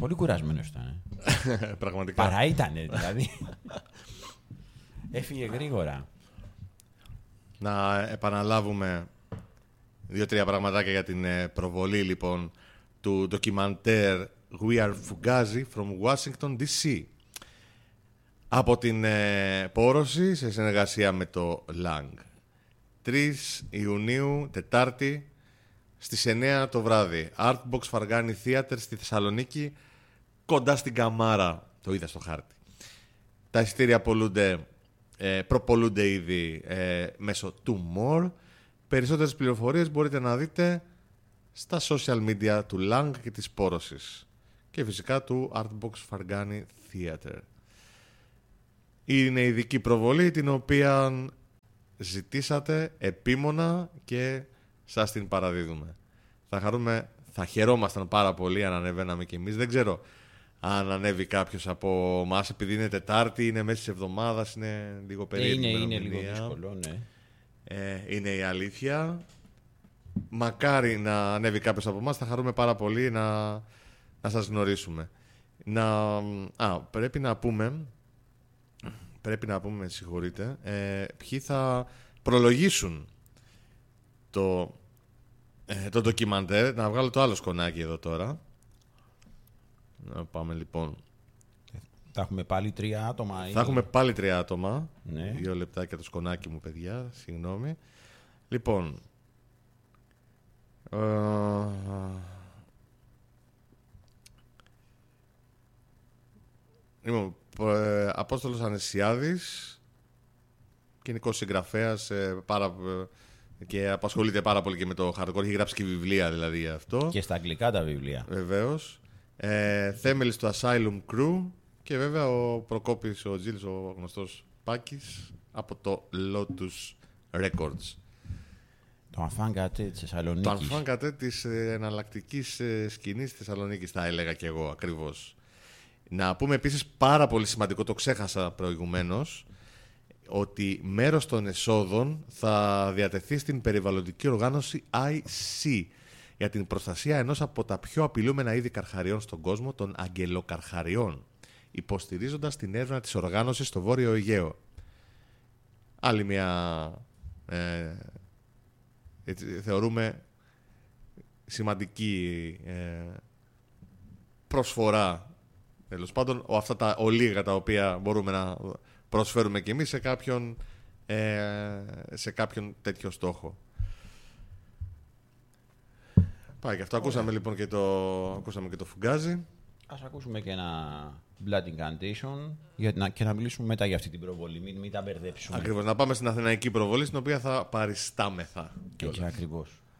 Πολύ κουρασμένος ήταν. Πραγματικά. Παρά ήτανε, δηλαδή. Έφυγε γρήγορα. Να επαναλάβουμε 2-3 πραγματάκια για την προβολή λοιπόν του ντοκιμαντέρ We Are Fugazi from Washington DC. Από την Πόρωση σε συνεργασία με το Lang. 3 Ιουνίου, Τετάρτη, στις 9 το βράδυ. Artbox Fargani Theater στη Θεσσαλονίκη, κοντά στην Καμάρα. Το είδα στο χάρτη. Τα εισιτήρια προπολούνται ήδη μέσω του More. Περισσότερες πληροφορίες μπορείτε να δείτε στα social media του Lang και της Πόρωσης. Και φυσικά του Artbox Fargani Theater. Είναι ειδική προβολή την οποία ζητήσατε επίμονα και σας την παραδίδουμε. Θα χαιρόμασταν πάρα πολύ αν ανεβαίναμε κι εμείς. Δεν ξέρω αν ανέβει κάποιος από εμάς, επειδή είναι Τετάρτη, είναι μέσα της εβδομάδας, είναι λίγο περίεργη. Είναι λίγο δύσκολο, ναι. Είναι η αλήθεια. Μακάρι να ανέβει κάποιος από εμάς, θα χαρούμε πάρα πολύ να σας γνωρίσουμε. Πρέπει να πούμε, με συγχωρείτε, ποιοι θα προλογίσουν το ντοκιμαντέρ. Να βγάλω το άλλο σκονάκι εδώ τώρα. Να πάμε λοιπόν. Θα έχουμε πάλι 3 άτομα. Θα έχουμε πάλι 3 άτομα. Ναι. 2 λεπτάκια το σκονάκι μου, παιδιά. Συγγνώμη. Λοιπόν. Απόστολος Ανεσιάδης, κοινικός συγγραφέας, και απασχολείται πάρα πολύ και με το hardcore. Έχει γράψει και βιβλία δηλαδή για αυτό. Και στα αγγλικά τα βιβλία. Βεβαίως. Θέμελης του Asylum Crew. Και βέβαια ο Προκόπης, ο Τζίλης, ο γνωστός Πάκης, από το Lotus Records. Το enfant gâté της Θεσσαλονίκης. Το enfant gâté της εναλλακτικής σκηνής της Θεσσαλονίκης, θα έλεγα και εγώ ακριβώς. Να πούμε επίσης πάρα πολύ σημαντικό, το ξέχασα προηγουμένως, ότι μέρος των εσόδων θα διατεθεί στην περιβαλλοντική οργάνωση IC για την προστασία ενός από τα πιο απειλούμενα είδη καρχαριών στον κόσμο, των αγγελοκαρχαριών, υποστηρίζοντας την έρευνα της οργάνωσης στο Βόρειο Αιγαίο. Άλλη μια θεωρούμε σημαντική προσφορά, τέλος πάντων, αυτά τα ολίγα τα οποία μπορούμε να προσφέρουμε και εμείς σε κάποιον τέτοιο στόχο. Πάει και αυτό. Ακούσαμε λοιπόν και το Φουγκάζι. Ας ακούσουμε και ένα Blood Incantation και να μιλήσουμε μετά για αυτή την προβολή. Μην τα μπερδέψουμε. Ακριβώς. Να πάμε στην αθηναϊκή προβολή, στην οποία θα παριστάμεθα. Έτσι ακριβώς.